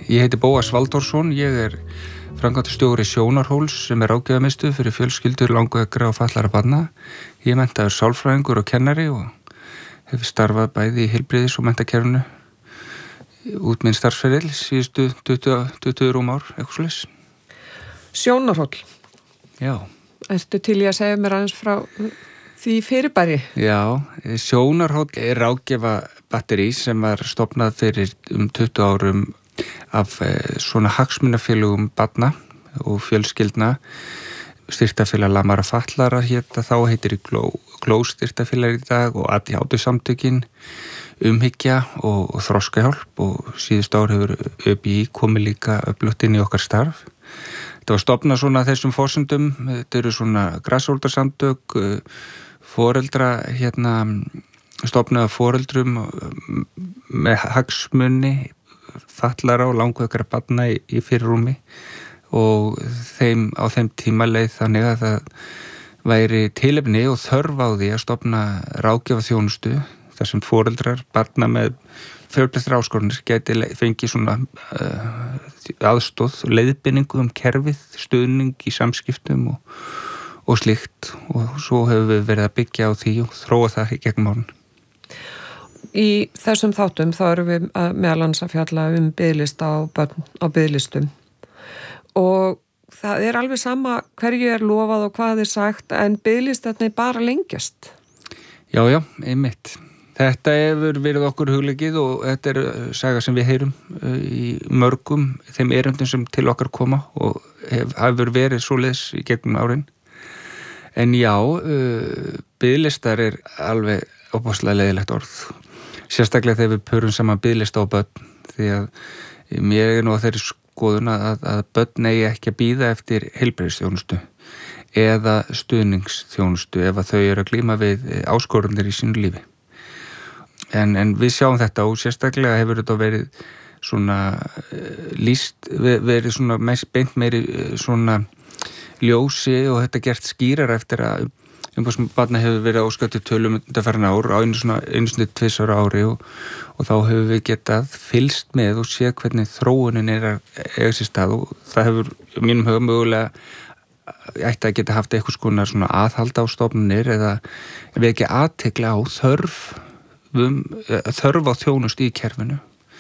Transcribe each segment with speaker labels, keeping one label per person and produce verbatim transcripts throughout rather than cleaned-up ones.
Speaker 1: Ég heiti Bóas Valþórsson, ég er framkvæmdastjóri Sjónarhóls sem er ráðgjafamiðstöð fyrir fjölskyldur langveikra og fatlaðra barna. Ég er menntaður sálfræðingur og kennari og hef starfað bæði í heilbrigðis- og menntakerfinu út minn starfsferil síðustu tuttugu, tuttugu rúm ár, eitthvað svoleiðis.
Speaker 2: Sjónarhóll.
Speaker 1: Já.
Speaker 2: Ertu til í að segja mér aðeins frá því fyrirbæri?
Speaker 1: Já, Sjónarhóll er ráðgjafa batteri sem var stofnað fyrir um tuttugu árum af svona hagsmunafélögum barna og fjölskyldna. Styrktafélag lamara fatlara hérna þá heitir í Gló, Gló styrktafélag í dag og A D H D-samtökin, umhyggja og, og þroskahjálp og síðust ár hefur Ö B I komið líka öflugt inn í okkar starf. Þetta var stofnað svona þessum forsendum, þetta eru svona grasrótarsamtök, foreldra hérna, stofnaða foreldrum með hagsmuni fatlara og langveikra barna í, í fyrirrúmi og þeim, á þeim tíma leið þannig að það væri tilefni og þörf á því að stofna ráðgjafaþjónustu þar sem foreldrar barna með fjölbreyttar áskoranir gæti fengið svona uh, aðstoð og leiðbeiningu um kerfið, stuðning í samskiptum og, og slíkt og svo hefur við verið að byggja á því og þróa það í gegnum árin.
Speaker 2: Í þessum þáttum þá erum við meðal annars að fjalla um biðlista á, á biðlistum og það er alveg sama hverju er lofað og hvað er sagt en biðlistarnir bara lengjast.
Speaker 1: Já, já, einmitt. Þetta hefur verið okkur hugleikið og þetta er saga sem við heyrum í mörgum þeim erindum sem til okkar koma og hef, hefur verið svoleiðis í gegnum árin. En já, biðlistar er alveg óbáslega leiðilegt orð. Sérstaklega þegar við pörum saman biðlista á börn því að mér er nú að þeirri skoðun að, að börn eigi ekki að bíða eftir heilbrigðisþjónustu eða stuðningsþjónustu ef að þau eru að glíma við áskorunir í sínu lífi. En, en við sjáum þetta og sérstaklega hefur þetta verið svona lýst, verið svona mest beint meiri svona ljósi og þetta gert skýrar eftir að umboðsmann hefur verið óskattu tölum undanfarin ár á einu svona einu svona tvisvar ári og, og þá hefur við getað fylgst með og séð hvernig þróunin er að eiga sér stað og það hefur mínum huga mögulega ætti að geta haft eitthvað skona svona aðhald á stofnunir eða við ekki athygli á þörf um, þörf á þjónustu í kerfinu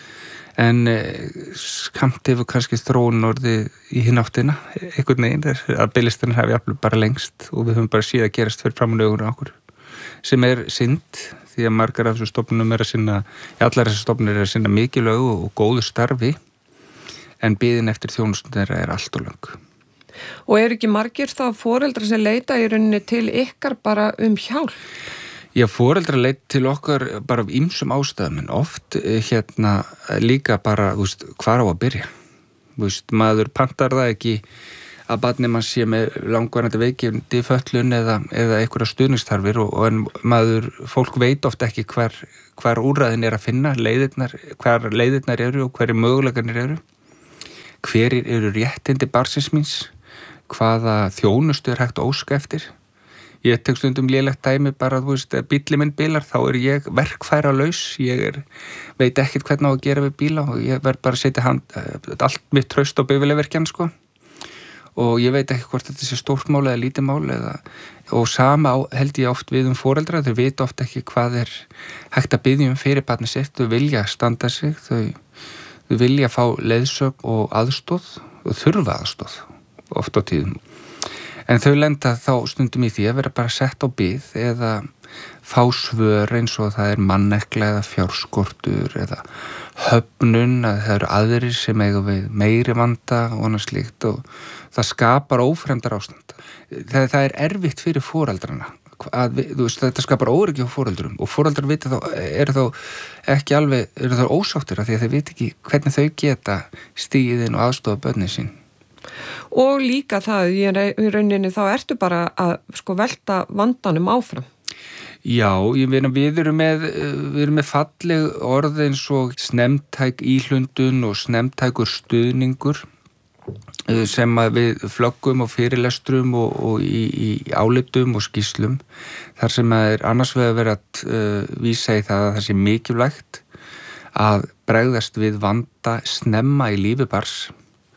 Speaker 1: en skamt hefur kannski þróun orðið í hinn áttina einhvern veginn að biðlistarnir hafi jafnvel bara lengst og við höfum bara síðan að gerast fyrir framan augun á okkur sem er synd því að margar af þessu stofnunum er að sinna allar þessu stofnunir er að sinna mikilvægu og góðu starfi en biðin eftir þjónustunum þeirra er allt og löng.
Speaker 2: Og eru ekki margir þá foreldrar sem leita í rauninni til ykkar bara um hjálp?
Speaker 1: Já, foreldrar leit til okkar bara af ýmsum ástæðum en oft hérna líka bara, þú veist, hvar á að byrja. Þú veist, maður pantar það ekki að barnið mann sé með langvarandi veikindi fötlun eða, eða einhverja stuðningstarfir og, og en maður, fólk veit oft ekki hvar, hvar úrræðin er að finna, leiðirnar, hvar leiðirnar eru og hverju möguleikarnir eru. Hverjir eru réttindi barnsins míns, hvaða þjónustu er hægt að óska eftir. Ég tek stundum lélegt dæmi bara, þú veist, að bíllinn minn bilar, þá er ég verkfæralaus, ég er, veit ekkert hvernig á að gera við bíla og ég verð bara að setja hand, allt mitt traust á bifvélavirkjann, sko. Og ég veit ekki hvort þetta sé stórt mál eða lítið mál eða, og sama á, held ég oft við um foreldra, þau veit oft ekki hvað er hægt að biðja um fyrir barnið sitt, þau vilja standa sig, þau, þau vilja fá leiðsögn og aðstoð og þurfa aðstoð, oft á tíðum. En þau lenda þá stundum í því að vera bara sett á bið eða fá svör eins og það er mannekla eða fjárskortur eða höfnun að það eru aðrir sem eiga við meiri vanda og annað slíkt og það skapar ófremdar ástand. Það, það er erfitt fyrir foreldrana. Að við, þú veist, þetta skapar óöryggi á foreldrum og foreldrar vita þá, eru þá ekki alveg, eru þá ósáttir af því að þeir vita ekki hvernig þau geta stigið inn og aðstofa börnin sín.
Speaker 2: Og líka það, í rauninni þá ertu bara að sko velta vandanum áfram.
Speaker 1: Já, ég meina við erum með, við erum með falleg orð eins og snemmtæk íhlundun og snemmtækur stuðningur sem að við flöggum og fyrirlestrum og, og í, í álitum og skýslum þar sem að er annars vegar verið að uh, vísa í það að það sé mikilvægt að bregðast við vanda snemma í lífi barns.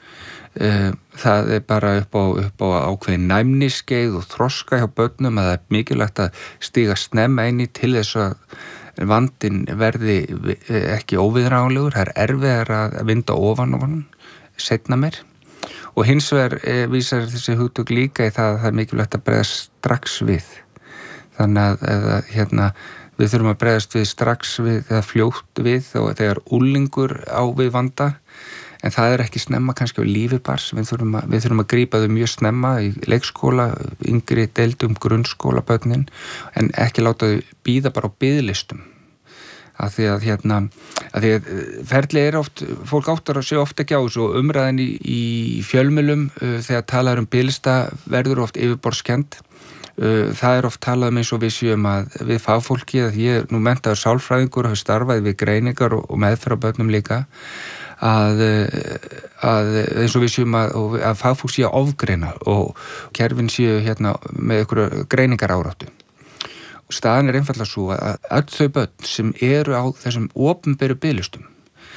Speaker 1: Það er bara upp á, upp á ákveðin næmniskeið og þroska hjá börnum að það er mikilvægt að stíga snemma inn í til þess að vandinn verði ekki óviðráðanlegur, það er erfiðar að vinda ofan á hann, seinna meir. Og hins vegar vísar þessi hugtök líka í það að það er mikilvægt að bregðast strax við. Þannig að, að hérna, við þurfum að bregðast við strax við, eða fljótt við og þegar úlingur á við vanda. En það er ekki snemma kannski á lífi barns, við þurfum að, við þurfum að grípa þau mjög snemma í leikskóla, yngri deildum, grunnskóla börnin, en ekki láta þau bíða bara á biðlistum. Af því að hérna, af því að ferli er oft, fólk áttar að sé oft ekki á þessu og umræðin í, í fjölmiðlum uh, þegar talað um biðlista verður oft yfirborðskennd. Uh, það er oft talað um eins og við séum að við fagfólki, að ég er nú menntaður sálfræðingur og hefur starfað við greiningar og, og meðferð á börnum líka, Að, að eins og við séum að, að fagfólk séu að ofgreina og kerfin séu hérna með einhverju greiningar áráttu. Staðan er einfallega svo að öll þau börn sem eru á þessum opinberu biðlistum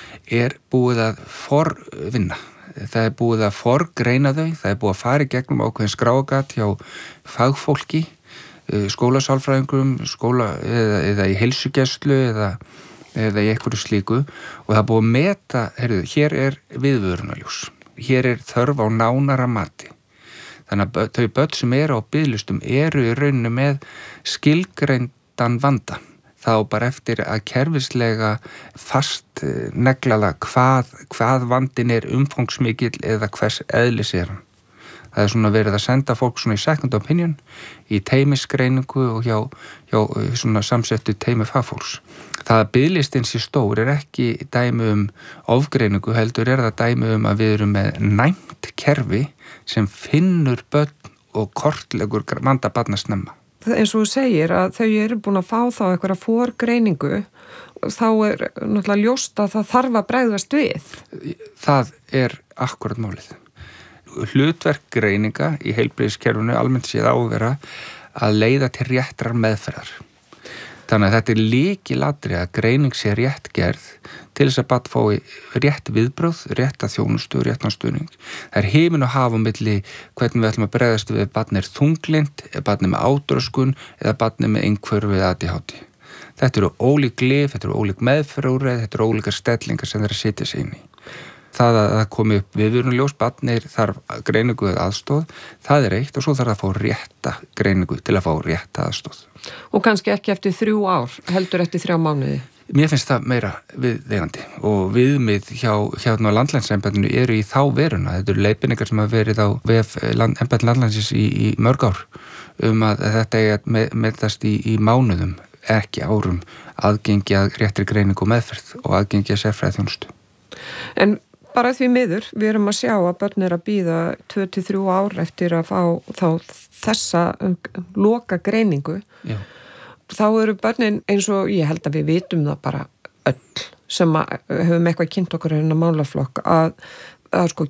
Speaker 1: er búið að forvinna. Það er búið að forgreina þau, það er búið að fara í gegnum ákveðin skrágat hjá fagfólki, skólasálfræðingum, skóla eða, eða í heilsugæslu eða eða í einhverju slíku og það er búið að meta, heyrðu, hér er viðvörunarljós, hér er þörf á nánara mati. Þannig að þau börn sem eru á biðlistum eru í rauninu með skilgreindan vanda. Þá bara eftir að kerfislega fast neglala hvað, hvað vandin er umfangsmikill eða hvers eðlis er hann. Það er svona verið að senda fólk svona í second opinion, í teymisgreiningu og hjá, hjá svona samsettu teymi fagfólks. Það að biðlistinn sé stór er ekki dæmi um ofgreiningu, heldur er það dæmi um að við erum með næmt kerfi sem finnur börn og kortlegur vanda barna snemma.
Speaker 2: Eins og þú segir að þau eru búin að fá þá einhverja forgreiningu, þá er náttúrulega ljóst að það þarf að bregðast við.
Speaker 1: Það er akkurat málið. Hlutverk greininga í heilbrigðiskerfinu almennt séð á að vera að leiða til réttrar meðferðar. Þannig að þetta er lykilatriði að greining sé rétt gerð til þess að barn fái rétt viðbrögð, rétta þjónustu, réttan stuðning. Það er himinn og haf á milli hvernig við ætlum að bregðast við ef barn er þunglynt, ef barn er með átröskun eða barn er með einhverfu við A D H D. Þetta eru ólík lyf, þetta eru ólík meðferðarúrræði, þetta eru ólíkar stellingar sem þeir að setja sig inn í. Það að það komi upp viðvörunarljós, barnir þarf greiningu eða aðstoð, það er eitt og svo þarf það að fá rétta greiningu til að fá rétta aðstoð.
Speaker 2: Og kannski ekki eftir þrjú ár, heldur eftir þrjá mánuði?
Speaker 1: Mér finnst það meira viðeigandi og viðmið hjá, hjá landlæknisembættinu eru í þá veruna. Þetta eru leiðbeiningar sem hafa verið á vef embætti landlæknisins í, í mörg ár um að þetta er að metast í, í mánuðum, ekki árum, aðgengi að réttri greiningu og meðferð og aðgengi að sérfræðiþjónustu.
Speaker 2: En bara því miður, við erum að sjá að börn er að bíða tvö til þrjú ár eftir að fá þá þessa loka greiningu. Já. Þá eru börnin eins og ég held að við vitum það bara öll sem að höfum eitthvað kynnt okkur hérna málaflokk að, að sko